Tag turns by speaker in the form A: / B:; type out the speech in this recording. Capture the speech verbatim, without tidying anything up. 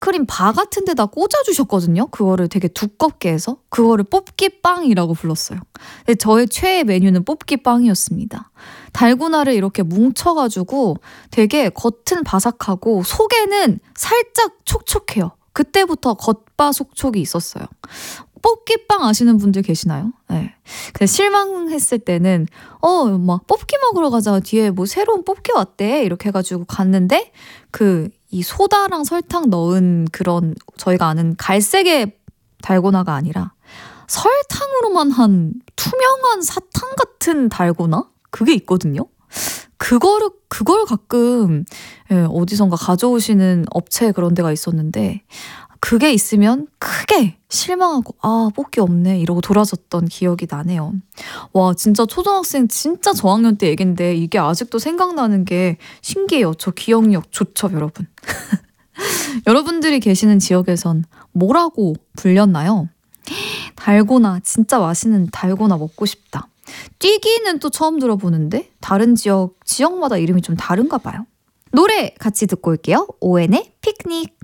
A: 아이스크림 바 같은 데다 꽂아주셨거든요. 그거를 되게 두껍게 해서. 그거를 뽑기빵이라고 불렀어요. 근데 저의 최애 메뉴는 뽑기빵이었습니다. 달고나를 이렇게 뭉쳐가지고 되게 겉은 바삭하고 속에는 살짝 촉촉해요. 그때부터 겉바속촉이 있었어요. 뽑기빵 아시는 분들 계시나요? 네. 근데 실망했을 때는 어, 막 뽑기 먹으러 가자. 뒤에 뭐 새로운 뽑기 왔대. 이렇게 해가지고 갔는데 그 이 소다랑 설탕 넣은 그런 저희가 아는 갈색의 달고나가 아니라 설탕으로만 한 투명한 사탕 같은 달고나? 그게 있거든요. 그거를 그걸 가끔 예, 어디선가 가져오시는 업체 그런 데가 있었는데 그게 있으면 크게 실망하고 아 뽑기 없네 이러고 돌아섰던 기억이 나네요. 와 진짜 초등학생 진짜 저학년 때 얘긴데 이게 아직도 생각나는 게 신기해요. 저 기억력 좋죠 여러분. 여러분들이 계시는 지역에선 뭐라고 불렸나요? 달고나 진짜 맛있는 달고나 먹고 싶다. 뛰기는 또 처음 들어보는데 다른 지역 지역마다 이름이 좀 다른가 봐요. 노래 같이 듣고 올게요. 오엔의 피크닉.